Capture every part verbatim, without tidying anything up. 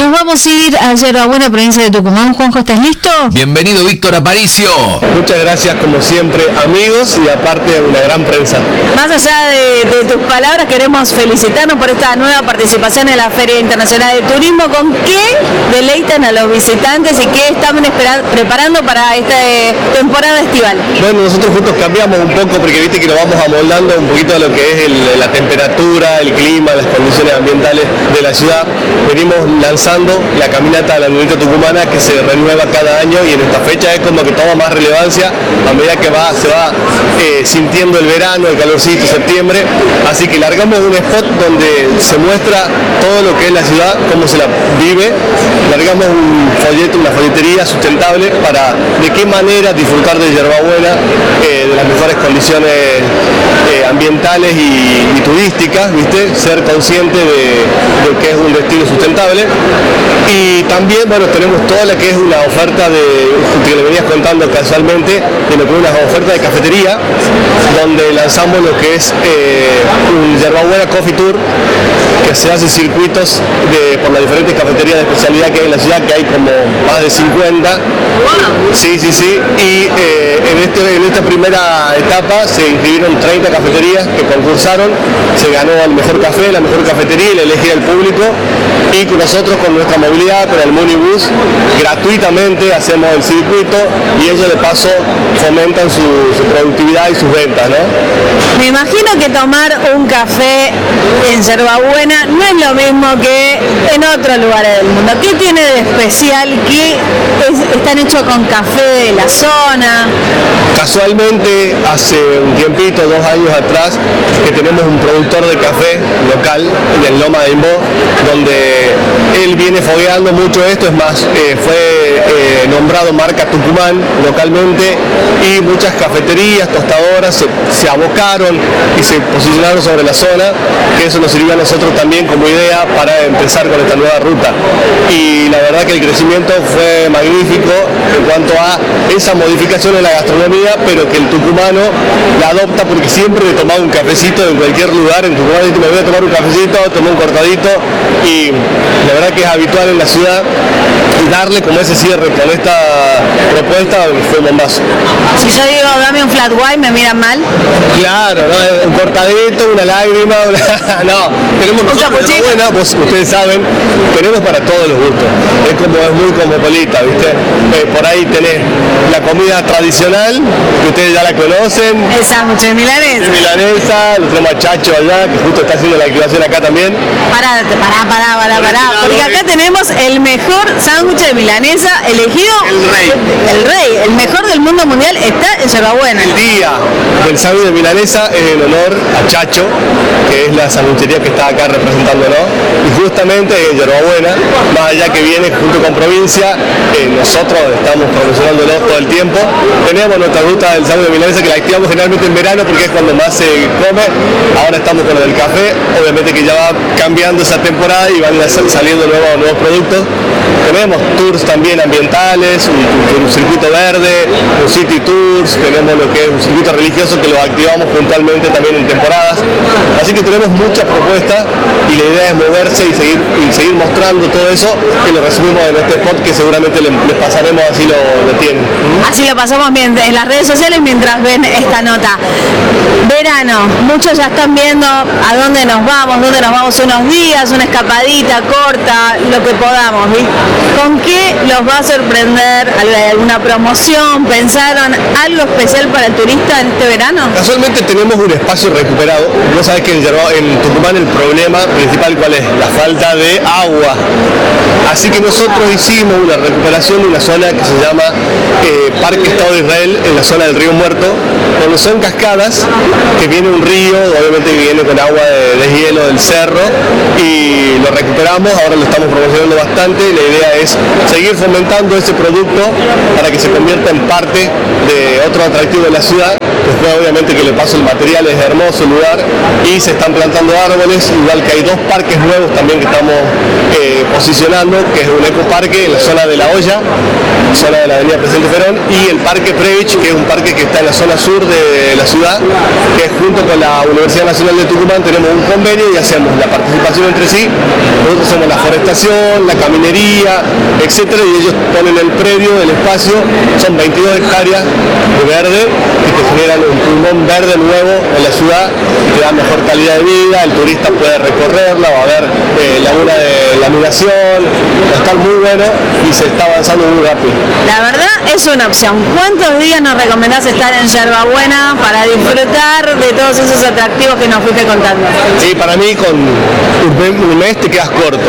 Nos vamos a ir a Yerbabuena, provincia de Tucumán. Juanjo, ¿estás listo? Bienvenido, Víctor Aparicio. Muchas gracias, como siempre, amigos, y aparte una gran prensa. Más allá de, de tus palabras, queremos felicitarnos por esta nueva participación en la Feria Internacional de Turismo. ¿Con qué deleitan a los visitantes y qué están esperando, preparando para esta eh, temporada estival? Bueno, nosotros juntos cambiamos un poco porque viste que nos vamos amoldando un poquito a lo que es el, la temperatura, el clima, las condiciones ambientales de la ciudad. Venimos lanzando la caminata de la Nudita Tucumana, que se renueva cada año, y en esta fecha es como que toma más relevancia a medida que va, se va eh, sintiendo el verano, el calorcito, septiembre. Así que largamos un spot donde se muestra todo lo que es la ciudad, cómo se la vive. Largamos un folleto, una folletería sustentable para de qué manera disfrutar de Yerbabuena, eh, de las mejores condiciones eh, ambientales y, y turísticas, ¿viste? Ser consciente de, de que es un destino sustentable. Y también, bueno, tenemos toda la que es una oferta de, que le venías contando casualmente, de lo que es una oferta de cafetería, donde lanzamos lo que es eh, un Yerbabuena Coffee Tour, que se hace circuitos de, por las diferentes cafeterías de especialidad que hay en la ciudad, que hay como más de cincuenta. Sí, sí, sí. Y eh, en, este, en esta primera etapa se inscribieron treinta cafeterías que concursaron, se ganó el mejor café, la mejor cafetería y la elegida el público. Y con nosotros, con nuestra movilidad, con el Munibus, gratuitamente hacemos el circuito y ellos de paso fomentan su, su productividad y sus ventas, ¿no? Me imagino que tomar un café en Yerbabuena no es lo mismo que en otros lugares del mundo. ¿Qué tiene de especial? ¿Qué es, están hechos con café de la zona? Casualmente, hace un tiempito, dos años atrás, que tenemos un productor de café local en el Loma de Imbó, donde él viene fogueando mucho esto. Es más, eh, fue eh, nombrado marca Tucumán localmente, y muchas cafeterías, tostadoras se, se abocaron y se posicionaron sobre la zona, que eso nos sirvió a nosotros también como idea para empezar con esta nueva ruta. Y la verdad que el crecimiento fue magnífico en cuanto a esa modificación en la gastronomía, pero que el tucumano la adopta, porque siempre le tomaba un cafecito en cualquier lugar. En Tucumán me voy a tomar un cafecito, tomé un cortadito, y la verdad que es habitual en la ciudad. Y darle como ese cierre con esta propuesta fue un bombazo. Si yo digo dame un flat white, ¿me miran mal? Claro, ¿no? Un cortadito, una lágrima, una... no, tenemos nosotros buena, vos, ustedes saben, tenemos para todos los gustos. Es como, es muy cosmopolita, ¿viste? Eh, por ahí tenés la comida tradicional, que ustedes ya la conocen. El sándwich de milanesa. De milanesa, lo tenemos a Chacho allá, que justo está haciendo la activación acá también. Pará, pará, pará, pará, pará. Porque acá tenemos el mejor sándwich de milanesa elegido. El rey. El rey, el mejor del mundo mundial está en Yerbabuena. El día del sándwich de milanesa es en honor a Chacho, que es la sanguchería que está acá representándonos, y justamente en Yerbabuena, más allá que viene junto con provincia, eh, nosotros estamos promocionándolo todo el tiempo. Tenemos nuestra ruta del sándwich de milanesa, que la activamos generalmente en verano porque es cuando más se come. Ahora estamos con lo del café, obviamente que ya va cambiando esa temporada y van saliendo nuevos, nuevos productos. Tenemos tours también ambientales, un, un circuito verde, un city tours, tenemos lo que es un circuito religioso que lo activamos puntualmente también en temporadas. Así que tenemos muchas propuestas y la idea es moverse y seguir, y seguir mostrando todo eso, que lo resumimos en este spot que seguramente les, les pasaremos, así lo, lo tienen. Así lo pasamos bien en las redes sociales mientras ven esta nota. Verano, muchos ya están viendo a dónde nos vamos, dónde nos vamos unos días, una escapadita corta, lo que podamos, ¿sí? ¿Con qué los va a sorprender? ¿Alguna promoción? ¿Pensaron algo especial para el turista en este verano? Casualmente tenemos un espacio recuperado. Vos sabés que en, en Tucumán el problema principal, ¿cuál es? La falta de agua. Así que nosotros hicimos una recuperación de una zona que se llama eh, Parque Estado de Israel, en la zona del Río Muerto, donde son cascadas, que viene un río, obviamente viene con agua de deshielo del cerro, y lo recuperamos, ahora lo estamos promocionando bastante. La idea es seguir fomentando ese producto para que se convierta en parte de otro atractivo de la ciudad, Después obviamente que le paso el material, es hermoso el lugar y se están plantando árboles, igual que hay dos parques nuevos también que estamos eh, posicionando, que es un ecoparque en la zona de La Olla, zona de la avenida Presidente Perón, y el Parque Previch, que es un parque que está en la zona sur de la ciudad, que junto con la Universidad Nacional de Tucumán tenemos un convenio y hacemos la participación entre sí. Nosotros somos la forestación, la caminería, etcétera, y ellos ponen el predio, el espacio, son veintidós hectáreas de verde que te generan un pulmón verde nuevo en la ciudad, te da mejor calidad de vida, el turista puede recorrerla, va a ver eh, laguna de laminación, va a estar muy bueno y se está avanzando muy rápido. La verdad es una opción. ¿Cuántos días nos recomendás estar en Yerbabuena para disfrutar de todos esos atractivos que nos fuiste contando? Sí, para mí con un mes te quedas corto.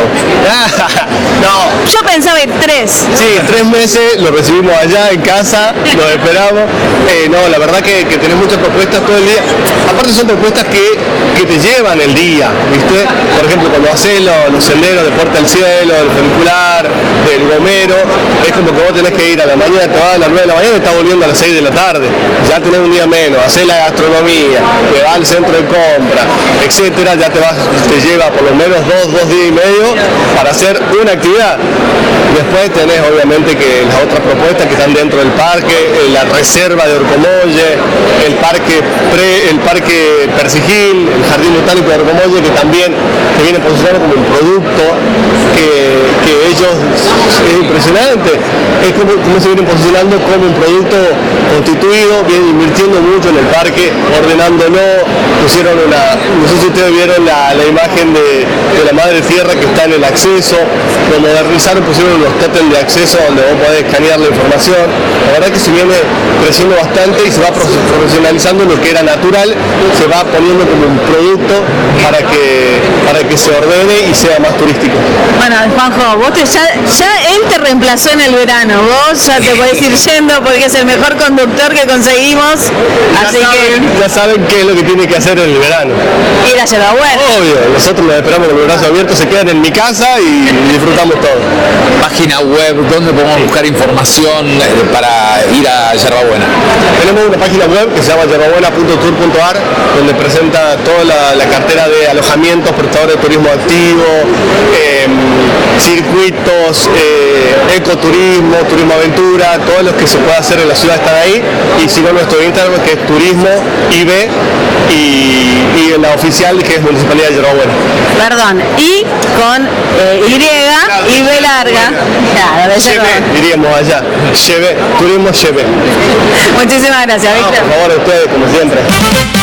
No. Yo pensaba ir tres. Sí, tres meses, lo recibimos allá en casa, lo esperamos. Eh, no, la verdad que, que tenés muchas propuestas todo el día. Aparte son propuestas que, que te llevan el día, ¿viste? Por ejemplo, cuando haces los, los senderos de Puerta al Cielo, del funicular, del Gomero, es como que vos tenés que ir a la mañana, te vas a las nueve de la mañana y estás volviendo a las seis de la tarde. Ya tenés un día menos, haces la gastronomía, te vas al centro de compra, etcétera, ya te vas, te lleva por lo menos dos, dos días y medio para hacer una actividad. Después tenés obviamente que las otras propuestas que están dentro del parque, eh, la reserva de Orcomolle, el parque pre, el parque Persigil, el jardín botánico de Orcomolle, que también se viene posicionando como un producto que, que ellos, es impresionante, es como, como se vienen posicionando como un producto constituido, vienen invirtiendo mucho en el parque, ordenándolo, pusieron una, no sé si ustedes vieron la, la imagen de, de la Madre Tierra que está en el acceso, lo modernizaron, pusieron los tótems de acceso donde vos podés escanear la información. La verdad que se viene creciendo bastante y se va profesionalizando lo que era natural, se va poniendo como un producto para que, para que se ordene y sea más turístico. Bueno, Juanjo, vos te, ya, ya él te reemplazó en el verano, vos ya te podés ir yendo porque es el mejor conductor que conseguimos, ya así saben, que... Ya saben qué es lo que tiene que hacer en el verano. Ir a Yerbabuena. Obvio, nosotros nos esperamos con los brazos abiertos, se quedan en mi casa y disfrutamos todo. Página web, ¿dónde podemos buscar información para ir a Yerbabuena? Tenemos una página web que se llama yerbabuena punto tour punto a r, donde presenta toda la, la cartera de alojamientos, prestadores de turismo activo, eh, circuitos, eh, ecoturismo, turismo aventura, todos los que se pueda hacer en la ciudad están ahí, y si no nuestro Instagram que es turismo I B y, y la oficial que es Municipalidad de Yerbabuena. Perdón, y con eh, Y y B larga. Claro, de Yerbabuena. Diríamos allá, lleve, turismo lleve. Muchísimas gracias, No, Víctor. por favor, a ustedes, como siempre.